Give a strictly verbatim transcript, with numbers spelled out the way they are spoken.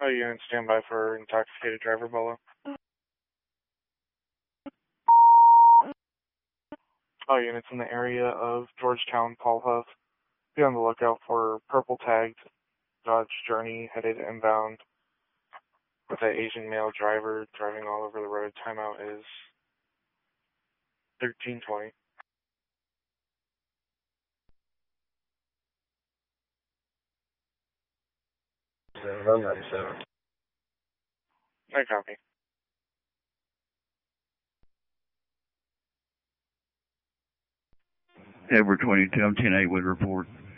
Oh, unit standby for intoxicated driver, Bolo. All units in the area of Georgetown, Paul Huff. Be on the lookout for purple tagged Dodge Journey headed inbound with an Asian male driver driving all over the road. Timeout is thirteen twenty. Run ninety-seven. I copy. Edward twenty-two, I'm ten eight would report.